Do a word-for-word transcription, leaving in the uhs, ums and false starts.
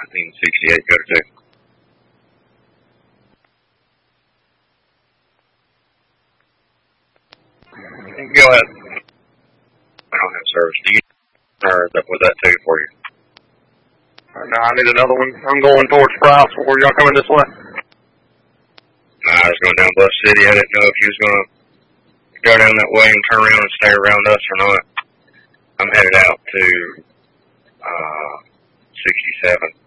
nineteen sixty-eight, go to two. Go ahead. I don't have service. Do you? Or that, was that ticket for you? Uh, no, I need another one. I'm going towards Sprouse. Were y'all coming this way? Nah, I was going down Bus City. I didn't know if you was going to go down that way and turn around and stay around us or not. I'm headed out to uh, sixty-seven.